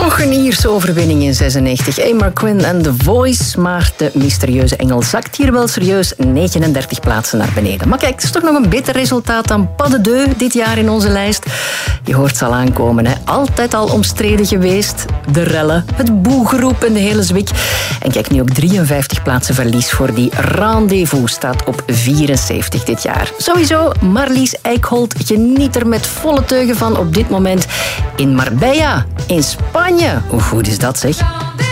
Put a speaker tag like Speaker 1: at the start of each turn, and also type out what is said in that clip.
Speaker 1: Nog een Ierse overwinning in 96. Eamar Quinn en The Voice. Maar de mysterieuze engel zakt hier wel serieus 39 plaatsen naar beneden. Maar kijk, het is toch nog een beter resultaat dan Pas de Deux dit jaar in onze lijst. Je hoort ze al aankomen, hè. Altijd al omstreden geweest. De rellen, het boegeroep en de hele zwik. En kijk, nu ook 53 plaatsen verlies voor die Rendezvous. Staat op 74 dit jaar. Sowieso, Marlies Eickholt geniet er met volle teugen van op dit moment in Marbella, in Spanje. Hoe goed is dat, zeg?